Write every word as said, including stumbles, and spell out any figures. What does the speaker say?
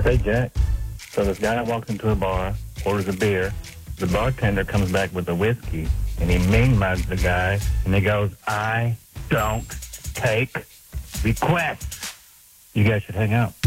Hey, Jack. So this guy walks into a bar, orders a beer. The bartender comes back with a whiskey, and he mean-mugs the guy, and he goes, I don't take requests. You guys should hang out.